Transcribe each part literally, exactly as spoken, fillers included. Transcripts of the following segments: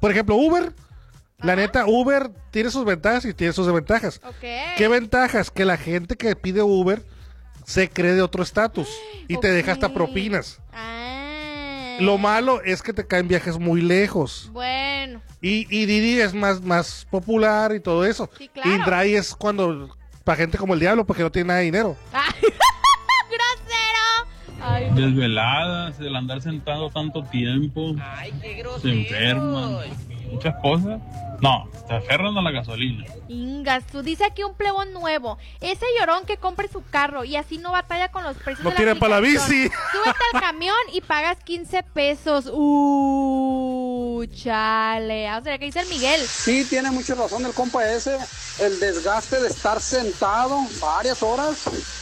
por ejemplo, Uber, la Ajá. neta, Uber tiene sus ventajas y tiene sus desventajas. Okay. ¿Qué ventajas? Que la gente que pide Uber se cree de otro estatus y te Ok. deja hasta propinas. Ah. Lo malo es que te caen viajes muy lejos. Bueno. Y, y Didi es más, más popular y todo eso. Sí, claro. Indrive es cuando, para gente como el diablo, porque no tiene nada de dinero. Ay, grosero. Ay, no. Desveladas, el andar sentado tanto tiempo, Ay, qué grosero. se enferman, muchas cosas. No, se aferran a la gasolina. Ingas, tú dice aquí un plebón nuevo. Ese llorón que compre su carro y así no batalla con los precios No de la quiere para la aplicación. bici. Súbete al camión y pagas quince pesos. Uh, chale. Vamos a ver qué dice el Miguel. Sí, tiene mucha razón el compa ese. El desgaste de estar sentado varias horas.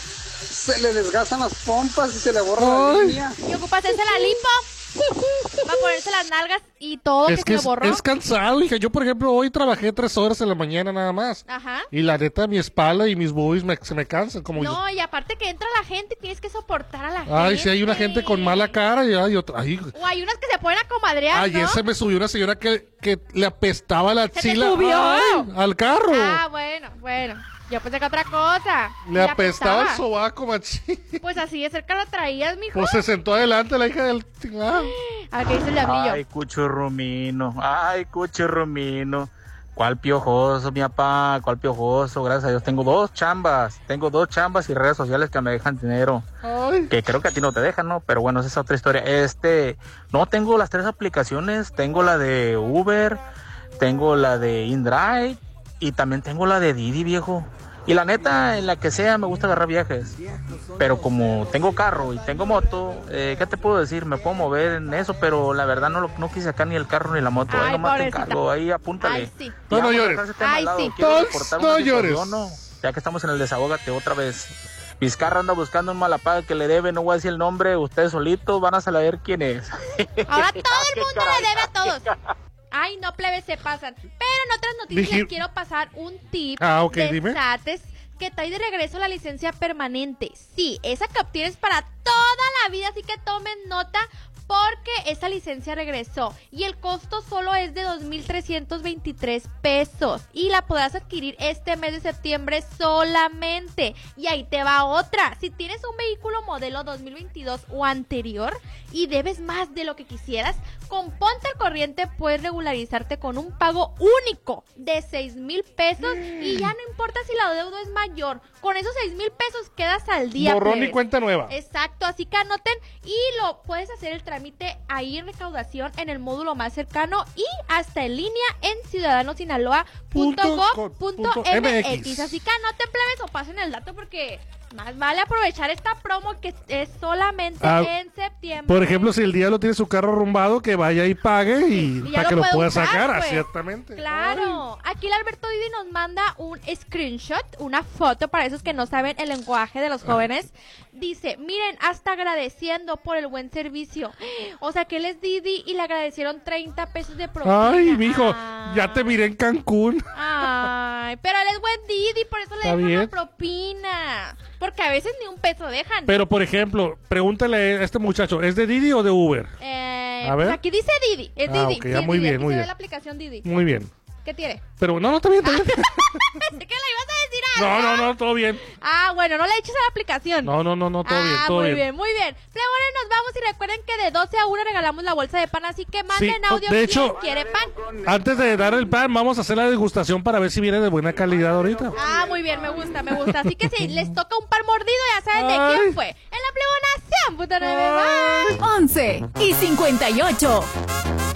Se le desgastan las pompas y se le borra Ay. la línea. ¿Y ocupas hacerse la lipo? Va a ponerse las nalgas y todo Es que, que se es, lo borró. es cansado, hija. Yo, por ejemplo, hoy trabajé tres horas en la mañana nada más. Ajá. Y la neta, mi espalda y mis boobies me, se me cansan. Como No, y aparte que entra la gente, tienes que soportar a la gente. Ay, si hay una gente con mala cara y hay otra. Ay, O hay unas que se ponen a comadrear, ayer ¿no? se me subió una señora que, que le apestaba la ¿Se te axila. subió? Ay, al carro. Ah, bueno, bueno. Yo pensé que otra cosa. le Y apestaba el sobaco, machín. Pues así de cerca lo traías, mijo. Pues se sentó adelante la hija del... Ah. A ver qué dice el diablillo. Ay, cuchurrumino, ay, cuchurrumino. ¿Cuál piojoso, mi papá? ¿Cuál piojoso? Gracias a Dios tengo dos chambas. Tengo dos chambas y redes sociales que me dejan dinero. Ay. Que creo que a ti no te dejan, ¿no? Pero bueno, esa es otra historia. Este, no, tengo las tres aplicaciones. Tengo la de Uber, tengo la de InDrive y también tengo la de Didi, viejo. Y la neta, en la que sea, me gusta agarrar viajes. Pero como tengo carro y tengo moto, eh, ¿qué te puedo decir? Me puedo mover en eso, pero la verdad no, lo, no quise sacar ni el carro ni la moto. Ay, Ahí nomás te pobrecita. encargo, ahí apúntale. Ay, sí. No, no vamos a llores. dejar ese tema Ay, al lado. sí. Quiero No, reportar no una llores. situación, ¿no? Ya que estamos en el desahógate otra vez. Vizcarra anda buscando un malapaga que le debe, no voy a decir el nombre, ustedes solitos van a saber quién es. Ahora todo el Qué mundo caray. le debe a todos. Ay, no, plebes, se pasan. Pero en otras noticias Dije- les quiero pasar un tip Ah, ok, de dime. SATES que trae de regreso la licencia permanente. Sí, esa que obtienes para toda la vida, así que tomen nota porque esa licencia regresó y el costo solo es de dos mil trescientos veintitrés pesos y la podrás adquirir este mes de septiembre solamente. Y ahí te va otra. Si tienes un vehículo modelo dos mil veintidós o anterior y debes más de lo que quisieras, con Ponte al Corriente puedes regularizarte con un pago único de seis mil pesos y ya no importa si la deuda es mayor. Con esos seis mil pesos quedas al día. Borrón y plebes. cuenta nueva. Exacto, así que anoten y lo puedes hacer el trámite ahí en recaudación en el módulo más cercano y hasta en línea en ciudadano sinaloa punto gov punto m x. Así que anoten, plebes, o pasen el dato porque más vale aprovechar esta promo que es solamente Ah, en septiembre. Por ejemplo, si el diablo tiene su carro rumbado, que vaya y pague y, Y ya para que lo puede pueda usar, sacar, pues. ciertamente. Claro. Aquí el Alberto Didi nos manda un screenshot, una foto para esos que no saben el lenguaje de los jóvenes. Dice, miren, hasta agradeciendo por el buen servicio. O sea que él es Didi y le agradecieron treinta pesos de propina. Ay, mijo, Ay. ya te miré en Cancún. Ay, pero él es buen Didi, por eso le Está dejan bien. la propina. Porque a veces ni un peso dejan. Pero, por ejemplo, pregúntale a este muchacho, ¿es de Didi o de Uber? Eh, A ver. pues aquí dice Didi, es Ah, Didi. ok, ya, sí, muy Didi. bien, Aquí muy se ve bien. la aplicación Didi. Muy bien. ¿Qué tiene? Pero no, no, está bien, está bien. Pensé que le ibas a decir algo. No, no, no, todo bien. Ah, bueno, no le eches a la aplicación. No, no, no, no, todo ah, bien, todo muy bien. bien, muy bien. Plebones, nos vamos y recuerden que de doce a una regalamos la bolsa de pan, así que manden Sí, audio de quién hecho- quiere pan. Antes de dar el pan, vamos a hacer la degustación para ver si viene de buena calidad ahorita. Ah, muy bien, me gusta, me gusta. Así que si les toca un pan mordido, ya saben de Ay. quién fue. En la plebona, sean puta nueve. Bye. once y cincuenta y ocho.